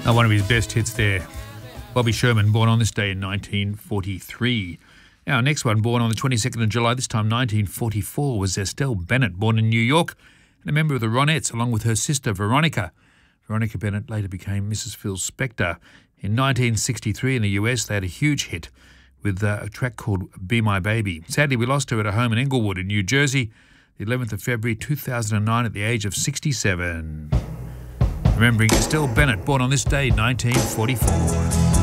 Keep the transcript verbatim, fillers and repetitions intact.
Uh, one of his best hits there. Bobby Sherman, born on this day in nineteen forty-three. Our next one, born on the twenty-second of July, this time nineteen forty-four, was Estelle Bennett, born in New York and a member of the Ronettes, along with her sister Veronica. Veronica Bennett later became Missus Phil Spector. In nineteen sixty-three in the U S, they had a huge hit with uh, a track called Be My Baby. Sadly, we lost her at a home in Englewood in New Jersey, the eleventh of February two thousand nine at the age of sixty-seven. Remembering Estelle Bennett, born on this day, nineteen forty-four.